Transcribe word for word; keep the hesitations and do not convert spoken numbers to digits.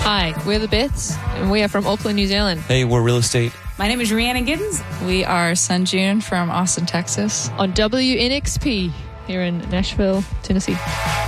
Hi, we're the Bits, and we are from Auckland, New Zealand. Hey, we're Real Estate. My name is Rhiannon Giddens. We are Sunjune from Austin, Texas. On W N X P here in Nashville, Tennessee.